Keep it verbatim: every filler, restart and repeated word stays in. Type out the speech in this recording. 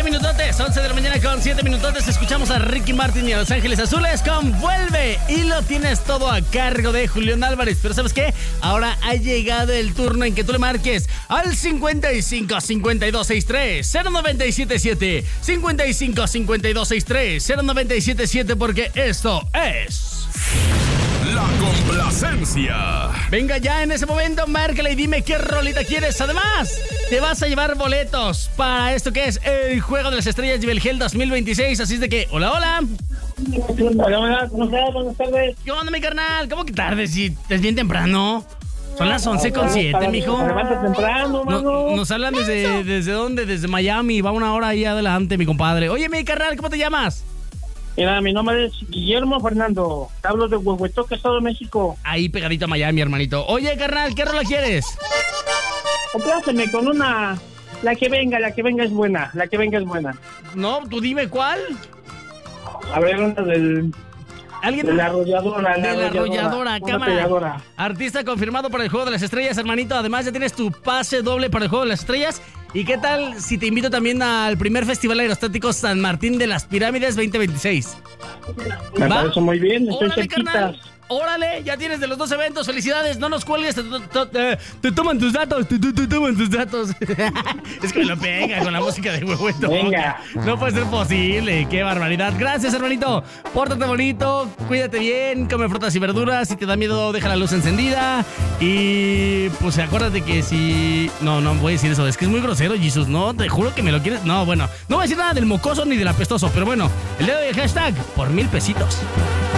minutotes, once de la mañana con siete minutotes. Escuchamos a Ricky Martin y a Los Ángeles Azules con Vuelve. Y lo tienes todo a cargo de Julián Álvarez. Pero ¿sabes qué? Ahora ha llegado el turno en que tú le marques al cincuenta y cinco, cincuenta y dos, sesenta y tres, cero noventa y siete siete. cincuenta y cinco, cincuenta y dos, sesenta y tres, cero noventa y siete siete, porque esto es... La complacencia. Venga ya en ese momento, márcale y dime qué rolita quieres. Además, te vas a llevar boletos para esto que es el Juego de las Estrellas Gel dos mil veintiséis. Así es de que, hola, hola. Hola, hola, ¿cómo estás? Buenas tardes. ¿Qué onda, mi carnal? ¿Cómo que tarde? Si es bien temprano. Son las once con siete, mijo. Levanta temprano, mano. No, nos hablan desde, ¿desde dónde? Desde Miami. Va una hora ahí adelante, mi compadre. Oye, mi carnal, ¿cómo te llamas? Mira, mi nombre es Guillermo Fernando. Te hablo de Huehuetoca, Estado de México. Ahí pegadito a Miami, hermanito. Oye, carnal, ¿qué rola quieres? Compláceme con una... La que venga, la que venga es buena. La que venga es buena. No, tú dime cuál. A ver, una del... ¿Alguien? De la arrolladora. De la arrolladora, una cámara. pegadora. Artista confirmado para el Juego de las Estrellas, hermanito. Además, ya tienes tu pase doble para el Juego de las Estrellas. ¿Y qué tal si te invito también al primer Festival Aerostático San Martín de las Pirámides veinte veintiséis? Me ¿Va? parece muy bien, estoy Órale, cerquita. carnal. Órale, ya tienes de los dos eventos. Felicidades, no nos cuelgues. Te, te, te, te toman tus datos. Te, te, te toman tus datos. Es que me lo pega con la música de Huehueto. Venga. No puede ser posible. Qué barbaridad. Gracias, hermanito. Pórtate bonito. Cuídate bien. Come frutas y verduras. Si te da miedo, deja la luz encendida. Y pues acuérdate que si... No, no voy a decir eso. Es que es muy grosero, Jesus. No, te juro que me lo quieres... No, bueno. No voy a decir nada del mocoso ni del apestoso. Pero bueno, el dedo y el hashtag por mil pesitos.